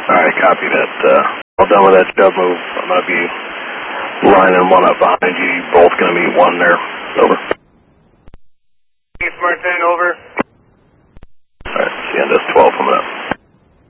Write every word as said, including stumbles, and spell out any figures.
Alright, copy that. Uh, all done with that dub move. I'm going to be lining one up behind you. You both going to meet one there. Over. Smart ten, over.